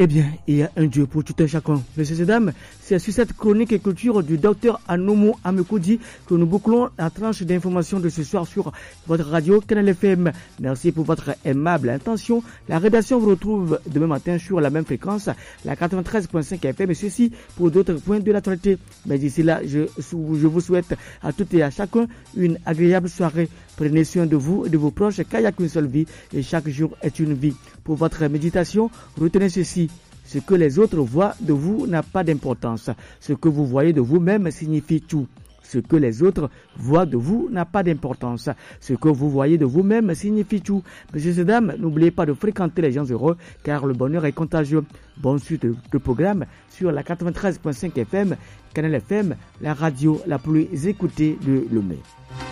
Eh bien, il y a un Dieu pour tout un chacun. Messieurs et dames, c'est sur cette chronique et culture du docteur Anoumou Amekoudi que nous bouclons la tranche d'information de ce soir sur votre radio Canal FM. Merci pour votre aimable intention. La rédaction vous retrouve demain matin sur la même fréquence, la 93.5 FM, et ceci pour d'autres points de l'actualité. Mais d'ici là, je vous souhaite à toutes et à chacun une agréable soirée. Prenez soin de vous et de vos proches, car il n'y a qu'une seule vie et chaque jour est une vie. Pour votre méditation, retenez ceci. Ce que les autres voient de vous n'a pas d'importance. Ce que vous voyez de vous-même signifie tout. Ce que les autres voient de vous n'a pas d'importance. Ce que vous voyez de vous-même signifie tout. Messieurs et dames, n'oubliez pas de fréquenter les gens heureux, car le bonheur est contagieux. Bonne suite de programme sur la 93.5 FM, Canal FM, la radio la plus écoutée de Lomé.